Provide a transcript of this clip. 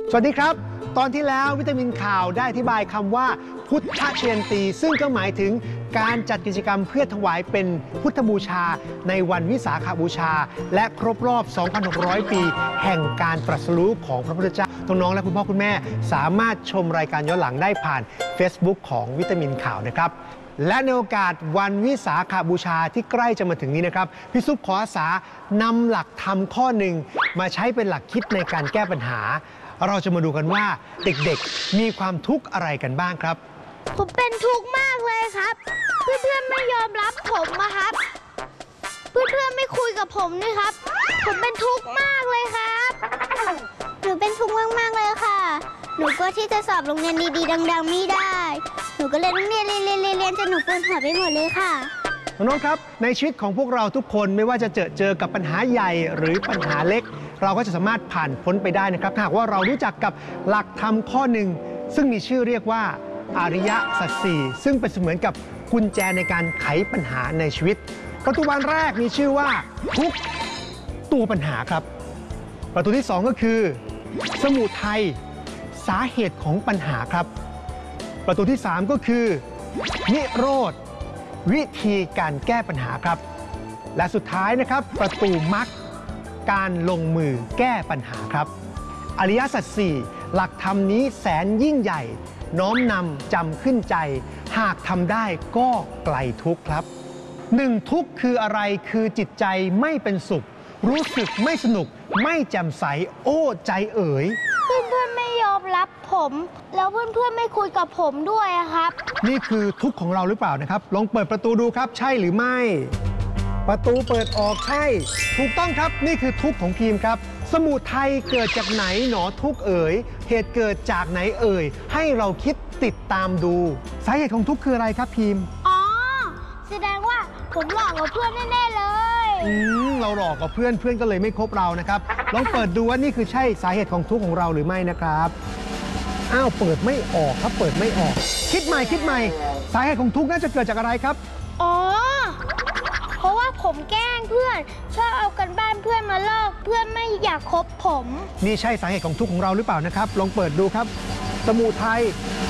สวัสดีครับตอนที่แล้ววิตามินข่าวได้อธิบายคำว่าพุทธเชียนตีซึ่งก็หมายถึงการจัดกิจกรรมเพื่อถวายเป็นพุทธบูชาในวันวิสาขบูชาและครบรอบ 2,600 ปีแห่งการตรัสรู้ของพระพุทธเจ้าน้องๆและคุณพ่อคุณแม่สามารถชมรายการย้อนหลังได้ผ่าน Facebook ของวิตามินข่าวนะครับและในโอกาสวันวิสาขบูชาที่ใกล้จะมาถึงนี้นะครับพี่ซุปขออาสานำหลักธรรมข้อหนึ่งมาใช้เป็นหลักคิดในการแก้ปัญหาเราจะมาดูกันว่าเด็กๆมีความทุกข์อะไรกันบ้างครับผมเป็นทุกข์มากเลยครับเพื่อนๆไม่ยอมรับผมครับเพื่อนๆไม่คุยกับผมด้วยครับผมเป็นทุกข์มากเลยครับหนูเป็นทุกข์มากๆเลยค่ะหนูก็ที่จะสอบโรงเรียนดีๆดังๆไม่ได้หนูก็เลยต้องเรียนจนหนูปวดหัวไปหมดเลยค่ะน้องๆครับในชีวิตของพวกเราทุกคนไม่ว่าจะเจอกับปัญหาใหญ่หรือปัญหาเล็กเราก็จะสามารถผ่านพ้นไปได้นะครับหากว่าเรารู้จักกับหลักธรรมข้อหนึ่งซึ่งมีชื่อเรียกว่าอริยสัจสี่ซึ่งเป็นเสมือนกับกุญแจในการไขปัญหาในชีวิตประตูบานแรกมีชื่อว่าทุกข์ตัวปัญหาครับประตูที่2ก็คือสมุทัยสาเหตุของปัญหาครับประตูที่3ก็คือนิโรธวิธีการแก้ปัญหาครับและสุดท้ายนะครับประตูมรรคการลงมือแก้ปัญหาครับอริยสัจสี่หลักธรรมนี้แสนยิ่งใหญ่น้อมนำจำขึ้นใจหากทำได้ก็ไกลทุกข์ครับ1ทุกข์คืออะไรคือจิตใจไม่เป็นสุขรู้สึกไม่สนุกไม่แจ่มใสโอ้ใจเอ๋ยเพื่อนๆไม่ยอมรับผมแล้วเพื่อนๆไม่คุยกับผมด้วยครับนี่คือทุกข์ของเราหรือเปล่านะครับลองเปิดประตูดูครับใช่หรือไม่ประตูเปิดออกใช่ถูกต้องครับนี่คือทุกข์ของพีมครับสมุทัยเกิดจากไหนหนอทุกข์เอ๋ยเหตุเกิดจากไหนเอ่ยให้เราคิดติดตามดูสาเหตุของทุกข์คืออะไรครับพีมอ๋อแสดงว่าผมหลอกกับเพื่อนแน่ๆเลยเราหลอกกับเพื่อนก็เลยไม่คบเรานะครับลองเปิดดูว่านี่คือใช่สาเหตุของทุกข์ของเราหรือไม่นะครับอ้าวเปิดไม่ออกครับเปิดไม่ออกคิดใหม่สาเหตุของทุกข์น่าจะเกิดจากอะไรครับอ๋อเพราะว่าผมแกล้งเพื่อนชอบเอากันบ้านเพื่อนมาลอกเพื่อนไม่อยากคบผมนี่ใช่สาเหตุของทุกข์ของเราหรือเปล่านะครับลองเปิดดูครับสมุทัย